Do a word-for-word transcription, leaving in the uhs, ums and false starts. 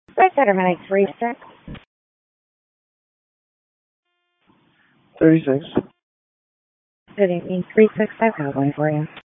First Automatic three six. thirty-six. Good evening, three six. I've got one for you.